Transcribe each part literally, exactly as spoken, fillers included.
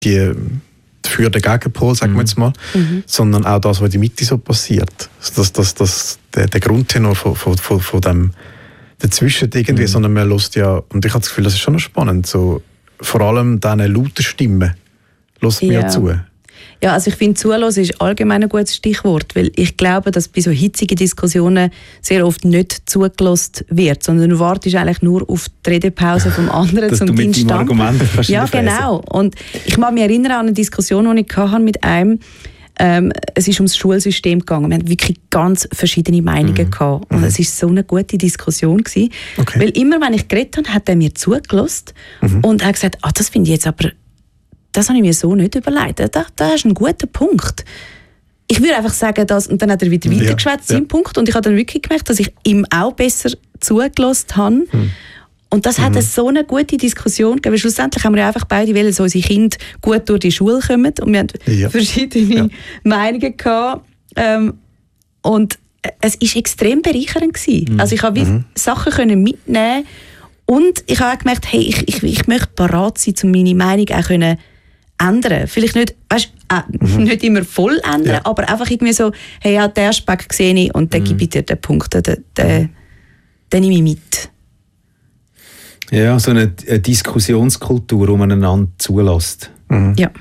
die für den Gegenpol, sagen wir jetzt mal, mhm. sondern auch das, was in der Mitte so passiert. Das, das, das, der, der Grundtenor von, von, von, von dem dazwischen irgendwie, mhm. sondern man hört ja, und ich habe das Gefühl, das ist schon noch spannend, so, vor allem diesen lauten Stimmen hört man ja. ja zu. Ja, also ich finde, zuhören ist allgemein ein gutes Stichwort, weil ich glaube, dass bei so hitzigen Diskussionen sehr oft nicht zugelassen wird, sondern du wartest eigentlich nur auf die Redepause vom anderen dass zum du mit deinem Argument kannst. Ja, genau. Und ich mag mich erinnern an eine Diskussion, die ich hatte mit einem, ähm, es ist ums Schulsystem gegangen. Wir hatten wirklich ganz verschiedene Meinungen mhm. gehabt. Und mhm. es war so eine gute Diskussion gewesen, okay. weil immer, wenn ich geredet habe, hat er mir zugelassen mhm. und hat gesagt, ah, das finde ich jetzt aber das habe ich mir so nicht überlegt. Da, da ist ein guter Punkt. Ich würde einfach sagen, dass, und dann hat er wieder ja, weitergeschwätzt, ja. seinen Punkt, und ich habe dann wirklich gemerkt, dass ich ihm auch besser zugelassen habe. Hm. Und das mhm. hat so eine gute Diskussion gegeben. Schlussendlich haben wir einfach beide wollen, dass unsere Kinder gut durch die Schule kommen, und wir hatten ja. verschiedene ja. Meinungen gehabt. Ähm, und es war extrem bereichernd gewesen. Mhm. Also ich konnte mhm. Sachen können mitnehmen, und ich habe auch gemerkt, hey, ich, ich, ich möchte parat sein, um meine Meinung auch können ändern. Vielleicht nicht, weißt, äh, mhm. nicht immer voll ändern, ja. aber einfach irgendwie so, hey, ja, den Aspekt sehe ich und dann mhm. gebe ich dir den Punkt, den, den, den nehme ich mit. Ja, so eine, eine Diskussionskultur, die man einander zulässt. Mhm. Ja.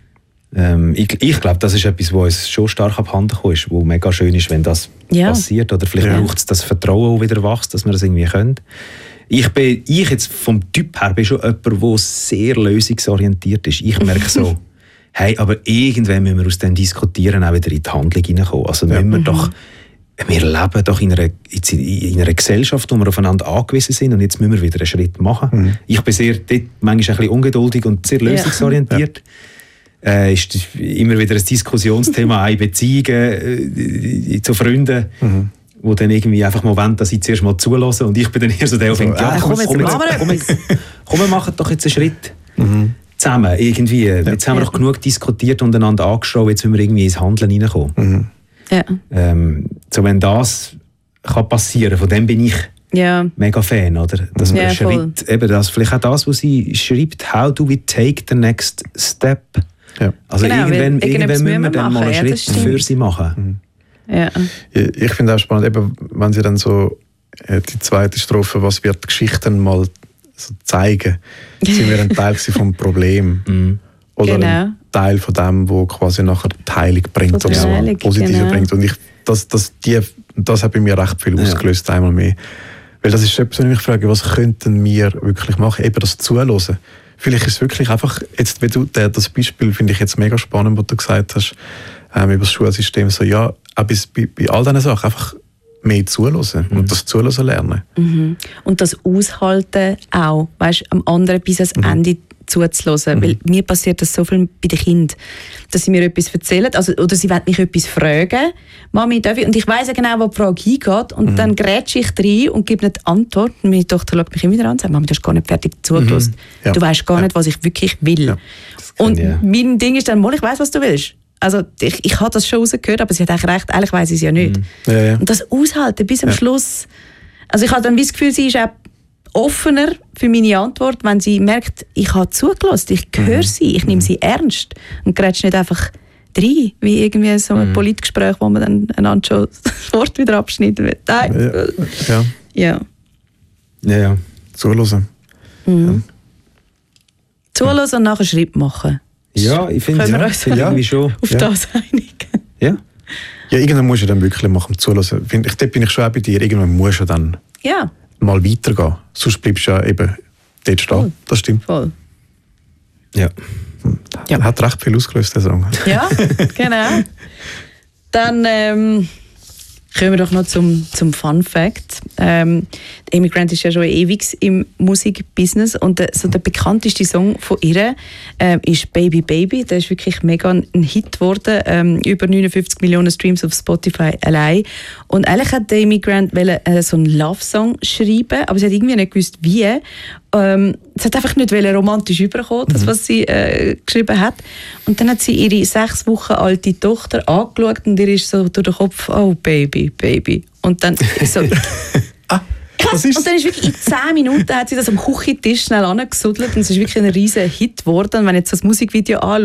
Ähm, ich ich glaube, das ist etwas, was uns schon stark abhanden gekommen ist, wo mega schön ist, wenn das ja. passiert. Oder vielleicht ja. braucht es das Vertrauen, das wieder wächst, dass wir das irgendwie können. Ich bin, ich jetzt vom Typ her bin schon jemand, der sehr lösungsorientiert ist. Ich merke so, hey, aber irgendwann müssen wir aus dem Diskutieren auch wieder in die Handlung hineinkommen. Also ja. müssen wir, doch, wir leben doch in einer, in einer Gesellschaft, wo wir aufeinander angewiesen sind, und jetzt müssen wir wieder einen Schritt machen. Mhm. Ich bin sehr, dort manchmal ein bisschen ungeduldig und sehr lösungsorientiert. Ja. Äh, ist immer wieder ein Diskussionsthema, in Beziehungen, äh, zu Freunden. Mhm. wo dann irgendwie einfach mal wollen, dass ich zuerst mal zulasse, und ich bin dann eher so der, der denkt, ja, komm, komm, komm, komm, komm, wir machen doch jetzt einen Schritt mhm. zusammen, irgendwie. Ja. Jetzt haben wir doch genug diskutiert und einander angeschaut, jetzt müssen wir irgendwie ins Handeln reinkommen. Mhm. Ja. Ähm, so, wenn das kann passieren, von dem bin ich ja. mega Fan, oder? Dass man ja, einen Schritt, eben das, vielleicht auch das, was sie schreibt, how do we take the next step? Ja. Also genau, irgendwann, irgendwann müssen wir dann mal einen ja, Schritt für sie machen. Mhm. Ja. Ich finde auch spannend, eben, wenn sie dann so äh, die zweite Strophe, was wird die Geschichte mal so zeigen, sind wir ein Teil vom Problem mm. oder genau. ein Teil von dem, wo quasi nachher die Heilung bringt oder so Positives genau. bringt. Und ich, das, das, die, das hat bei mir recht viel ausgelöst, ja. einmal mehr. Weil das ist etwas, wenn ich mich frage, was könnten wir wirklich machen, eben das Zuhören. Vielleicht ist es wirklich einfach, jetzt, wie du, das Beispiel finde ich jetzt mega spannend, was du gesagt hast, ähm, über das Schulsystem, so ja, auch bei, bei, bei all diesen Sachen einfach mehr zuhören mhm. und das Zuhören lernen. Mhm. Und das Aushalten auch, weißt, am anderen bis ans mhm. Ende zuzuhören. Mhm. Weil mir passiert das so viel bei den Kindern, dass sie mir etwas erzählen, also, oder sie wollen mich etwas fragen, Mami, darf ich? Und ich weiss ja genau, wo die Frage hingeht, und mhm. dann grätsche ich rein und gebe nicht die Antwort. Und meine Tochter schaut mich immer wieder an und sagt, Mami, du hast gar nicht fertig zugelassen. Mhm. Ja. Du weißt gar ja. nicht, was ich wirklich will. Ja. Und ja. mein Ding ist dann, mal, ich weiss, was du willst. Also ich, ich habe das schon rausgehört, aber sie hat eigentlich recht, eigentlich weiss ich es ja nicht. Mhm. Ja, ja. Und das Aushalten bis zum ja. Schluss. Also ich habe dann das Gefühl, sie ist auch offener für meine Antwort, wenn sie merkt, ich habe zugelassen, ich höre mhm. sie, ich nehme sie ernst und grätsche nicht einfach rein, wie irgendwie so ein mhm. Politgespräch, wo man dann einander schon das Wort wieder abschneiden will. Nein. Ja. Ja. Ja, ja. Zuhören. Mhm. Ja. Zuhören und nachher Schritt machen. Ja, ich finde ja, uns irgendwie schon. Auf ja. das einigen. Ja. Ja, irgendwann musst du dann wirklich machen, zuhören. Find ich, dort bin ich schon auch bei dir. Irgendwann musst du dann ja. mal weitergehen. Sonst bleibst du ja eben dort stehen. Voll. Das stimmt. Voll. Ja. Hm. Ja. Hat recht viel ausgelöst, der Song. Ja, genau. Dann ähm, kommen wir doch noch zum, zum Fun Fact. Ähm, Amy Grant ist ja schon ewig im Musikbusiness, und der, so der bekannteste Song von ihr ähm, ist «Baby Baby». Der ist wirklich mega ein Hit geworden, ähm, über neunundfünfzig Millionen Streams auf Spotify allein. Und eigentlich hat Amy Grant wollen, äh, so einen Love-Song schreiben, aber sie hat irgendwie nicht gewusst, wie. Ähm, sie hat einfach nicht romantisch rüberkommen, das, was sie äh, geschrieben hat. Und dann hat sie ihre sechs Wochen alte Tochter angeschaut, und ihr ist so durch den Kopf, «Oh, Baby, Baby». Und dann so... ah. krass. Und dann ist wirklich in zehn Minuten hat sie das am Küchentisch schnell angesudelt und es ist wirklich ein riesen Hit geworden. Und wenn ich jetzt das Musikvideo anschaue,